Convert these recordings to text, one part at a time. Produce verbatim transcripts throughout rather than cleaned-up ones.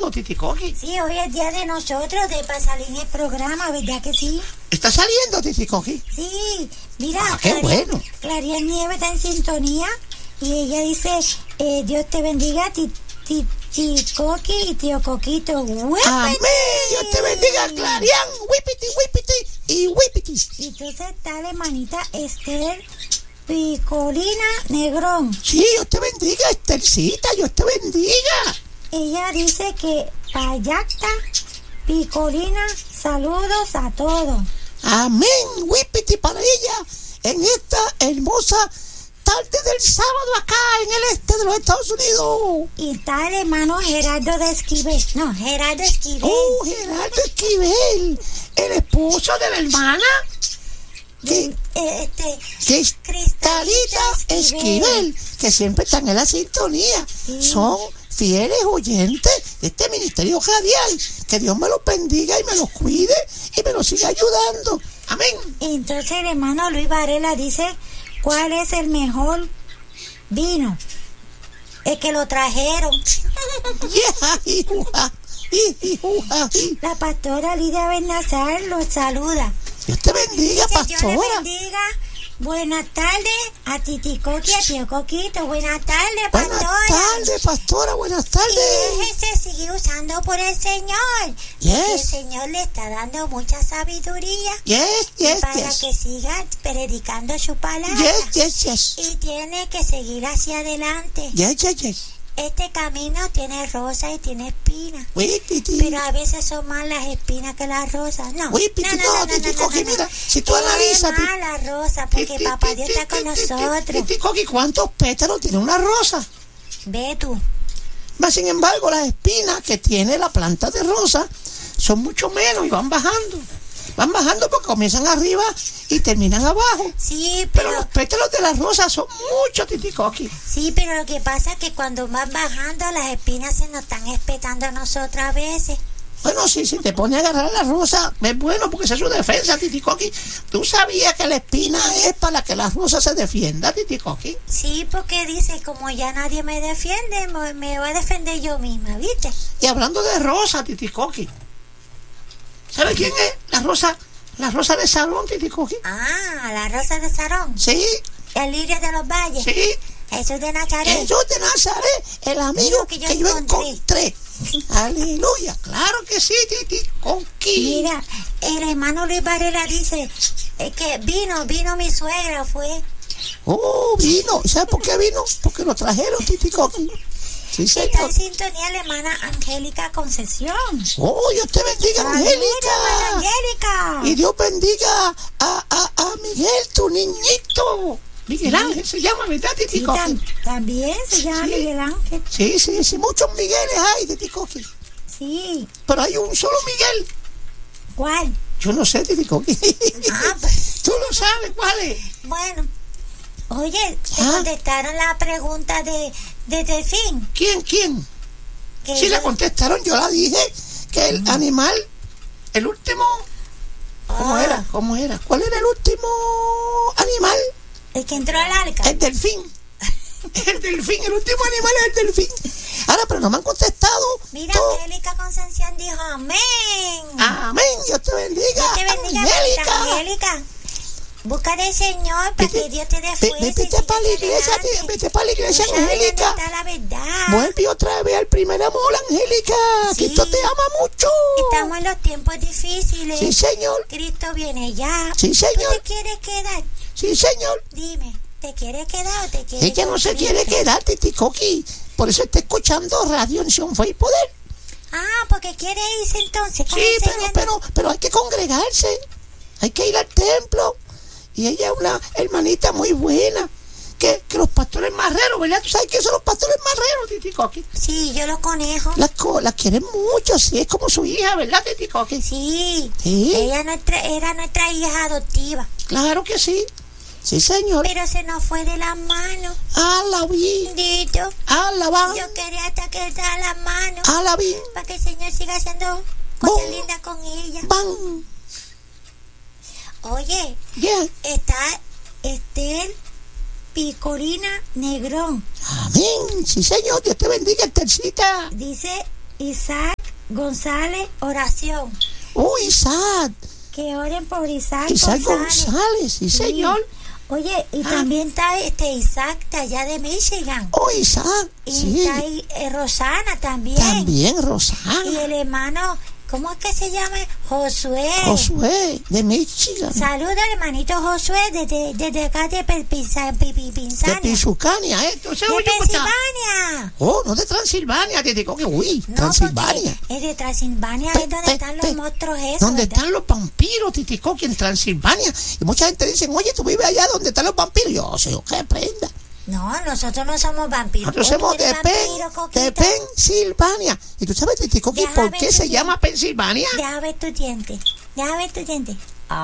saliendo, Titi Coqui. Sí, hoy es día de nosotros, de para salir en el programa, ¿verdad que sí? ¿Está saliendo, Titi Coqui? Sí, mira. Ah, qué bueno. Claria Nieve está en sintonía y ella dice, eh, Dios te bendiga, Titi Coqui y tío Coquito. ¡Whippity! Amén, Dios te bendiga, Clarian, whippity, whippity y whippity. Y entonces está la hermanita Esther Picolina Negrón. Sí, Dios te bendiga, Esthercita, Dios te bendiga. Ella dice que Payacta Picolina, saludos a todos. Amén, whippity para ella en esta hermosa tarde del sábado acá en el este de los Estados Unidos. Y está el hermano Gerardo de Esquivel. No, Gerardo Esquivel. Oh, Gerardo Esquivel, el esposo de la hermana. Que, este, que es Cristalita Esquivel, que siempre están en la sintonía. Sí. Son fieles oyentes de este ministerio radial. Que Dios me los bendiga y me los cuide y me los siga ayudando. Amén. Entonces el hermano Luis Varela dice, ¿cuál es el mejor vino? El que lo trajeron. Yeah, la pastora Lidia Bernazar los saluda. Dios te bendiga, dice, pastora. Dios le bendiga. Buenas tardes a Titi Coqui, a tío Coquito. Buenas tardes, pastora. Buenas tardes, pastora. Buenas tardes. Y déjese seguir usando por el Señor. Yes. Porque el Señor le está dando mucha sabiduría. Yes, yes, para yes. que siga predicando su palabra. Yes, yes, yes. Y tiene que seguir hacia adelante. Yes, yes, yes. Este camino tiene rosa y tiene espinas. Whippity. Pero a veces son más las espinas que las rosas. No. Whippity, no, no, no, Titi Coqui, mira, si tú analizas. Es más la rosa, porque papá Dios está con nosotros. Titi Coqui, ¿cuántos pétalos tiene una rosa? Ve tú. Mas, sin embargo, las espinas que tiene la planta de rosa son mucho menos y van bajando. Van bajando porque comienzan arriba y terminan abajo. Sí, pero... pero los pétalos de la rosa son muchos, Titi Coqui. Sí, pero lo que pasa es que cuando van bajando, las espinas se nos están espetando a nosotros a veces. Bueno, sí, si te pone a agarrar la rosa, es bueno porque esa es su defensa, Titi Coqui. ¿Tú sabías que la espina es para que la rosa se defienda, Titi Coqui? Sí, porque dice, como ya nadie me defiende, me, me voy a defender yo misma, ¿viste? Y hablando de rosa, Titi Coqui, ¿sabe quién es? La rosa, la rosa de Sarón, Titi Coqui. Ah, la rosa de Sarón. Sí. El lirio de los valles. Sí. Jesús de Nazaret. Jesús de Nazaret, el amigo que yo, que yo encontré. encontré. Aleluya, claro que sí, Titi Coqui. Mira, el hermano Luis Varela dice eh, que vino, vino mi suegra, fue. Oh, vino. ¿Y sabes por qué vino? Porque lo trajeron, Titi Coqui. Sí, señor. Está en sintonía la hermana Angélica Concesión. Oh, Dios te bendiga, Angélica. Angélica. Y Dios bendiga a, a, a Miguel, tu niñito. Miguel sí. Ángel se llama, ¿verdad, Titi Coqui? Sí, tam- también se llama sí. Miguel Ángel. Sí, sí, sí, muchos Migueles hay, Titi Coqui. Sí. Pero hay un solo Miguel. ¿Cuál? Yo no sé, Titi Coqui. Ah, pues. ¿Tú lo sabes cuál es? Bueno. Oye, te ¿Ah? contestaron la pregunta de, de Delfín. ¿Quién, quién? Que sí, yo... la contestaron, yo la dije, que el uh-huh. animal, el último, ¿cómo oh. era? ¿Cómo era? ¿Cuál era el último animal? El que entró al arca. El delfín. El delfín, el último animal es el delfín. Ahora, pero no me han contestado. Mira, todo. Angélica Concepción dijo amén. Amén, Dios te bendiga. Dios te bendiga, Angélica. Angélica. Busca del Señor para que Dios te dé fuerza. Vete para la iglesia, vete para la iglesia, Angélica. Está la verdad. Vuelve otra vez al primer amor, Angélica. Sí. Cristo te ama mucho. Estamos en los tiempos difíciles. Sí, Señor. Cristo viene ya. Sí, Señor. ¿Tú te quieres quedar? Sí, Señor. Dime, ¿te quieres quedar o te quieres Ella no se quiere quedar, Titi Coqui. Por eso está escuchando Radio Unción Fe y Poder. Ah, porque quiere irse entonces. Sí, pero, pero, pero hay que congregarse. Hay que ir al templo. Y ella es una hermanita muy buena. Que, que los pastores marreros, ¿verdad? ¿Tú sabes quiénes son los pastores marreros, Titi Coqui? Sí, yo los conejo. La, la quieren mucho, sí, es como su hija, ¿verdad, Titi Coqui? Sí. Sí. Ella nuestra, era nuestra hija adoptiva. Claro que sí. Sí, señor. Pero se nos fue de las manos. Ah, la vi. Dito. Ah, la va. Yo quería hasta que da las manos. Ah, la vi. Para que el Señor siga haciendo cosas bon. lindas con ella. Van. Oye, yeah. está Esther Picolina Negrón. Amén. Sí, señor. Dios te bendiga, Esthercita. Dice Isaac González, oración. ¡Oh, Isaac! Que oren por Isaac, Isaac González. González, sí, Sí. señor. Oye, y Ah. también está este Isaac de allá de Michigan. ¡Oh, Isaac! Y Sí. está ahí, eh, Rosana también. También Y Rosana. el hermano, ¿cómo es que se llama? Josué. Josué, de Michigan. Saluda al hermanito Josué desde, desde acá de Pinzania. De Pinsucania, ¿eh? ¿Tú De sabes cómo está? Pensilvania. Oh, no de Transilvania, te digo que uy, No, Transilvania. porque es de Transilvania, Pe- es donde pe- están pe- los monstruos esos, Donde ¿verdad? están los vampiros, Titicoqui, en Transilvania. Y mucha gente dice, oye, tú vives allá donde están los vampiros. Yo, sé, que prenda. No, nosotros no somos vampiros. Nosotros ¿O tú somos de, eres Pen, vampiro, Coquito? de Pensilvania. ¿Y tú sabes, Titicoqui, Deja por ver qué tu se diente. llama Pensilvania? Deja ver tu diente. Deja ver tu diente.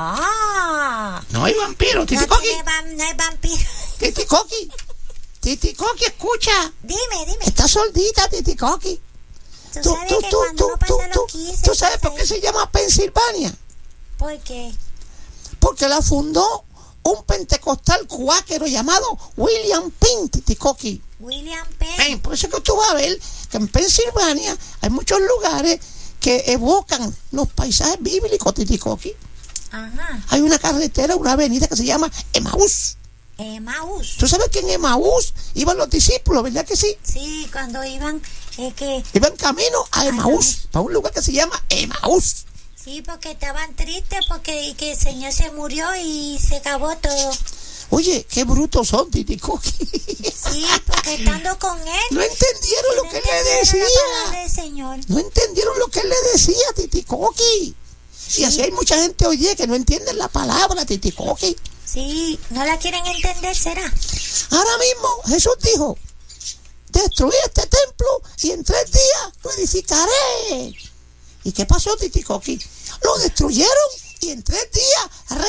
¡Ah! No hay vampiros, No, Titicoqui. tiene vam- no hay vampiro. Titicoqui. Titicoqui, escucha. Dime, dime. Está soldita, Titicoqui. Tú Tú, sabes tú, que tú, cuando tú, uno pasa tú, los tú, quince... ¿tú sabes pasa por qué eso. se llama Pensilvania? ¿Por qué? Porque la fundó un pentecostal cuáquero llamado William Penn, Titicoqui. William Penn. Penn. Por eso es que tú vas a ver que en Pensilvania hay muchos lugares que evocan los paisajes bíblicos, Titicoqui. Ajá. Hay una carretera, una avenida que se llama Emaús. Emaús. ¿Tú sabes que en Emaús iban los discípulos, verdad que sí? Sí, cuando iban, eh, que... Iban camino a Emaús, Emaús. para un lugar que se llama Emaús. Sí, porque estaban tristes porque y que el Señor se murió y se acabó todo. Oye, qué brutos son, Titicoqui. Sí, porque estando con Él... No entendieron lo no que él le entendieron la palabra decía. del Señor. No entendieron lo que él le decía, Titicoqui. Y así hay mucha gente hoy día que no entienden la palabra, Titicoqui. Sí, no la quieren entender, ¿será? Ahora mismo Jesús dijo, destruí este templo y en tres días lo edificaré. ¿Y qué pasó, Titicoqui? Lo destruyeron y en tres días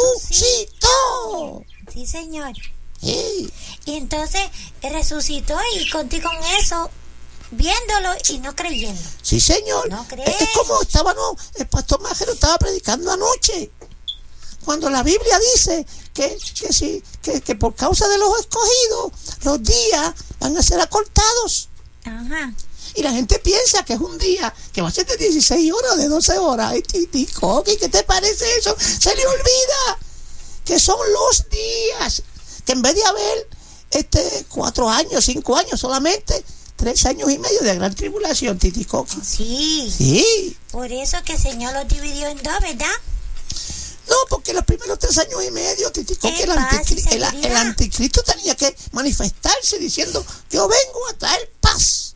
resucitó. Sí, Señor. Sí. Y entonces resucitó y contigo con eso, viéndolo y no creyendo. Sí, señor. ¿No es, crees? es como estaba, no, el pastor Majero estaba predicando anoche. Cuando la Biblia dice que, que, sí, que, que por causa de los escogidos, los días van a ser acortados. Ajá. Y la gente piensa que es un día que va a ser de dieciséis horas o de doce horas. Ay, Titicoqui, ¿qué te parece eso? Se le olvida que son los días. Que en vez de haber este, cuatro años, cinco años solamente, tres años y medio de gran tribulación, Titicoqui. Sí. Sí. Por eso que el Señor los dividió en dos, ¿verdad? No, porque los primeros tres años y medio, Titicoqui, ¿Qué el, paz y anticri- el, seguridad? el anticristo tenía que manifestarse diciendo, yo vengo a traer paz.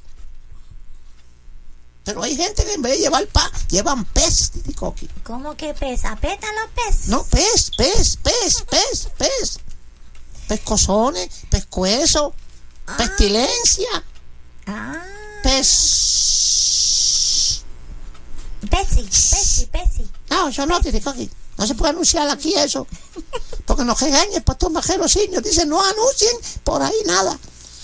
Pero hay gente que en vez de llevar paz, llevan pez, Titicoqui. ¿Cómo que pez? ¿Apretan los peces? No, pez, pez, pez, pez, pez. Pescozones, pescuezo, Ah. pestilencia, Ah. pez. Pepsi, Pepsi, Pepsi. No, eso no, Titicoqui. No se puede anunciar aquí eso. Porque nos regaña el pastor Majero Siño. Dice, no anuncien por ahí nada.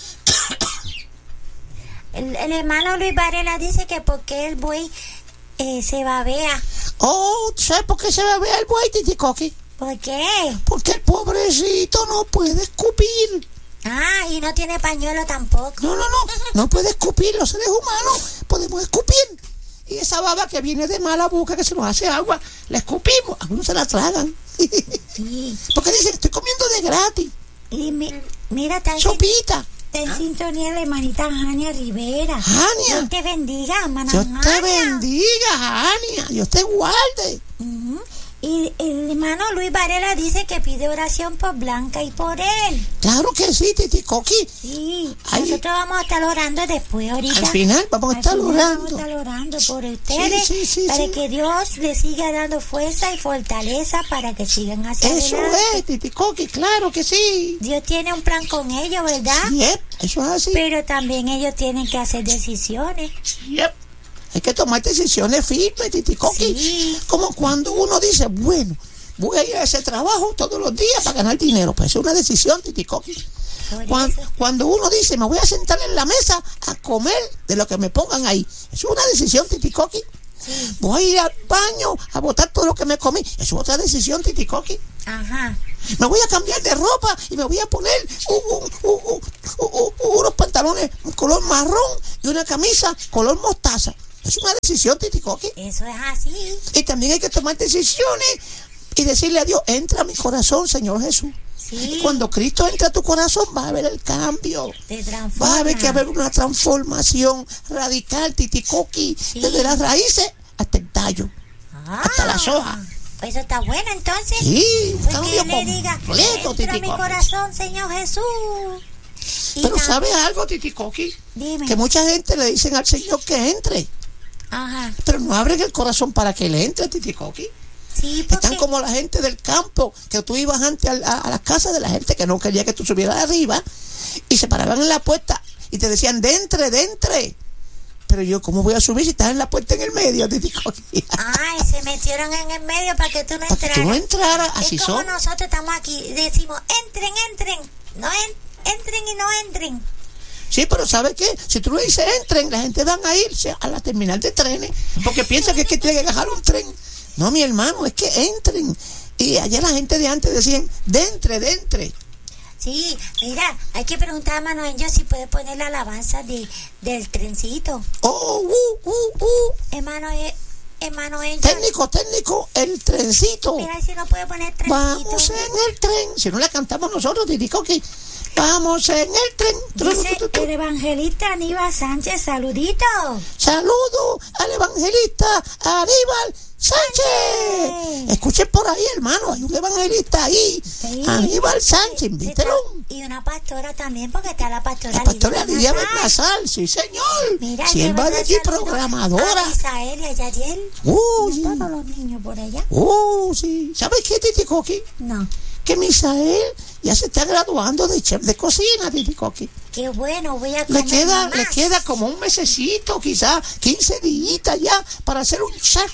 El, el hermano Luis Varela dice que porque el buey eh, se babea. Oh, ¿sabes por qué se bebe el buey, Titicoqui? ¿Por qué? Porque el pobrecito no puede escupir. Ah, y no tiene pañuelo tampoco. No, no, no. No puede escupir. Los seres humanos podemos escupir. Y esa baba que viene de mala boca, que se nos hace agua, la escupimos. Algunos se la tragan. Sí. Porque dicen, estoy comiendo de gratis. Y mi- mira, está en, Sopita. está en sintonía la hermanita Jania Rivera. Jania. Dios te bendiga, hermana Dios te Jania. bendiga, Jania. Dios te guarde. Ujú. Y el hermano Luis Varela dice que pide oración por Blanca y por él. Claro que sí, Titicoqui. Sí, Ay. nosotros vamos a estar orando después ahorita. Al final vamos a Al estar final orando. Vamos a estar orando por ustedes, Sí, sí, sí, para sí. que Dios les siga dando fuerza y fortaleza para que sigan hacia Eso adelante. es, Titicoqui, claro que sí. Dios tiene un plan con ellos, ¿verdad? Yep, eso es así. Pero también ellos tienen que hacer decisiones. Yep. Hay que tomar decisiones firmes, Titicoqui. Sí. Como cuando uno dice, bueno, voy a ir a ese trabajo todos los días para ganar dinero. Pues es una decisión, Titicoqui. Por Cuando, eso. cuando uno dice, me voy a sentar en la mesa a comer de lo que me pongan ahí. Es una decisión, Titicoqui. Sí. Voy a ir al baño a botar todo lo que me comí. Es otra decisión, Titicoqui. Ajá. Me voy a cambiar de ropa y me voy a poner un- un- un- un- un- unos pantalones color marrón y una camisa color mostaza. Es una decisión, Titi Coqui. Eso es así. Y también hay que tomar decisiones y decirle a Dios, entra a mi corazón, Señor Jesús. Sí. Y cuando Cristo entra a tu corazón, vas a ver el cambio. Te transforma. Vas a ver que va a haber una transformación radical, Titi Coqui, Sí. desde las raíces hasta el tallo, Ah, hasta las hojas. Pues eso está bueno entonces. Sí, un Pues cambio que le diga, completo, entra a Titi mi Coqui. corazón, Señor Jesús. Y Pero tam- ¿sabes algo, Titi Coqui? Dime. Que mucha gente le dicen al Señor que entre, Ajá. pero no abren el corazón para que le entre, Titi Coqui. Sí, porque... Están como la gente del campo, que tú ibas antes a, a, a las casas de la gente que no quería que tú subieras arriba, y se paraban en la puerta y te decían, de entre, de entre. Pero yo, ¿cómo voy a subir si estás en la puerta en el medio, Titi Coqui? Ay, se metieron en el medio para que tú no Para que entraras. tú no entraras, así es como son. nosotros estamos aquí, decimos, entren, entren. No en- entren y no entren. Sí, pero ¿sabes qué? Si tú le dices entren, la gente van a irse a la terminal de trenes porque piensan que es que tiene que agarrar un tren. No, mi hermano, es que entren. Y allá la gente de antes decían, de entre, de entre. Sí, mira, hay que preguntar a Manuel yo si puede poner la alabanza de, del trencito. Oh, uh, uh, uh. Hermano, eh, hermano, ella. Técnico, técnico, el trencito. Mira si no puede poner trencito. Vamos en el tren. Si no la cantamos nosotros, Titi Coqui. Vamos en el tren. Dice el evangelista Aníbal Sánchez, saludito. Saludo al evangelista Aníbal Sánchez. Sánchez. Escuchen por ahí, hermano. Hay un evangelista ahí. Sí. Aníbal Sánchez, Sí, invítelo. está- Y una pastora también, porque está la pastora La pastora Lidia Bernasal. Bernasal, sí señor. Mira, Sierva le de mando allí, saludos programadora. A Isael y a Yadiel. Uh, Y sí. a todos los niños por allá. Uh, sí. ¿Sabes qué, Titi Coqui? No. Que Misael ya se está graduando de chef de cocina, Titi Coqui. Qué bueno, voy a comer Le queda, más. le queda como un mesecito, quizás quince días ya para ser un chef.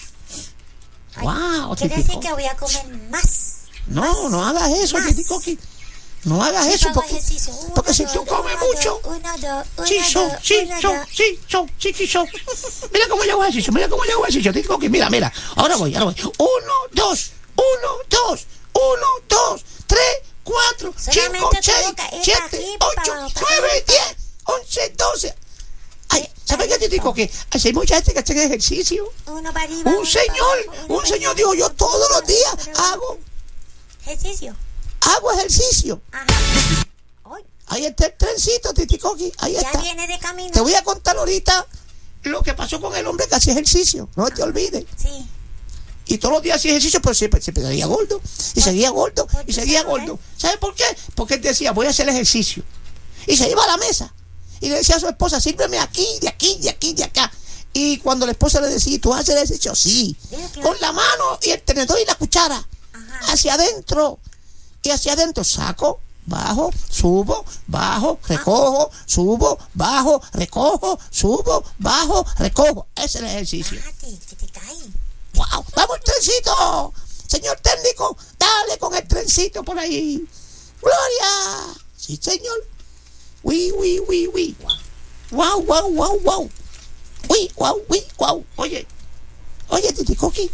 Ay, Wow, quiere Titi decir Coqui. que voy a comer más. No, no hagas eso, Más. Titi Coqui. No hagas Sí, eso hago porque, ejercicio. Uno, porque si dos, tú comes uno, mucho. dos, uno, dos, uno, Sí, so, dos, sí, uno, so, dos. sí, so, sí, sí, so. Mira cómo yo hago ejercicio, mira cómo yo hago ejercicio, Titi Coqui. Mira, mira. Ahora voy, ahora voy. Uno, dos, uno, dos, uno, dos, tres, cuatro, cinco, Solamente tu seis, boca es siete, aquí, ocho, pa- pa- nueve, pa- diez, once, doce. Ay, Eh, ¿sabes qué, ahí Titi está. Coqui? Hay mucha gente que hace ejercicio. Uno para arriba. Un uno señor, para abajo, uno un para señor arriba, dijo, yo uno todos para los días abajo, uno para hago, abajo. Ejercicio. hago ejercicio. Ajá. Ay, Ahí está el trencito, Titi Coqui, ahí ya está. viene de camino. Te voy a contar ahorita lo que pasó con el hombre que hacía ejercicio, no te olvides. Sí. Y todos los días hacía ejercicio, pero siempre, siempre seguía gordo, y seguía gordo, ¿Por y qué seguía se fue? gordo. ¿Sabes por qué? Porque él decía, voy a hacer ejercicio. Y se iba a la mesa, y le decía a su esposa, sírveme aquí, de aquí, de aquí, de acá. Y cuando la esposa le decía, ¿tú vas a hacer ejercicio? Sí. Digo que- Con la mano y el tenedor y la cuchara, Ajá. hacia adentro. Y hacia adentro saco, bajo, subo, bajo, recojo, subo, bajo, recojo, subo, bajo, recojo. Ese es el ejercicio. Bájate, que te cae. ¡Wow! ¡Vamos, el trencito! Señor técnico, dale con el trencito por ahí. ¡Gloria! Sí, señor. ¡Uy, uy, uy, uy! ¡Wow, wow, wow, wow! ¡Uy, wow, uy, wow! Oye, oye, Titi Coqui.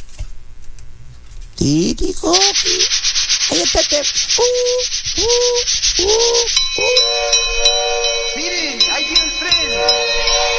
Titi Coqui. Ahí está este. ¡Uh, uh, uh, uh! Miren, ahí viene el tren.